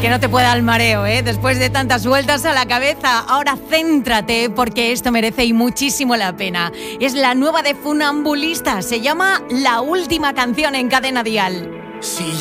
Que no te pueda el mareo, ¿eh? Después de tantas vueltas a la cabeza. Ahora céntrate, porque esto merece y muchísimo la pena. Es la nueva de Funambulista. Se llama La Última Canción en Cadena Dial. Si